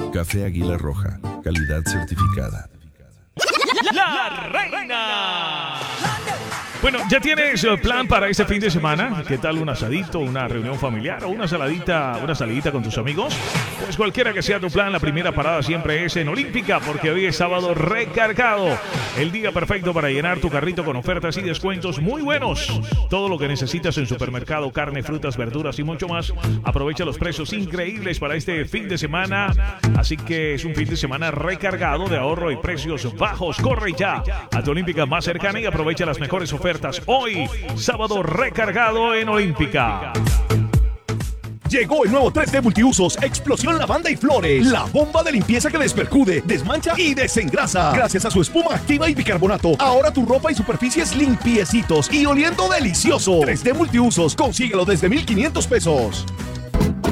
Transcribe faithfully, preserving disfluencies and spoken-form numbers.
Café Águila Roja, calidad certificada. La Reina. Bueno, ¿ya tienes plan para este fin de semana? ¿Qué tal un asadito, una reunión familiar o una saladita, una salidita con tus amigos? Pues cualquiera que sea tu plan, la primera parada siempre es en Olímpica, porque hoy es sábado recargado. El día perfecto para llenar tu carrito con ofertas y descuentos muy buenos. Todo lo que necesitas en supermercado, carne, frutas, verduras y mucho más. Aprovecha los precios increíbles para este fin de semana. Así que es un fin de semana recargado de ahorro y precios bajos. Corre ya a tu Olímpica más cercana y aprovecha las mejores ofertas. Hoy, sábado recargado en Olímpica. Llegó el nuevo tres D Multiusos, Explosión Lavanda y Flores. La bomba de limpieza que despercude, desmancha y desengrasa. Gracias a su espuma activa y bicarbonato, ahora tu ropa y superficies limpiecitos y oliendo delicioso. tres D Multiusos, consíguelo desde mil quinientos pesos.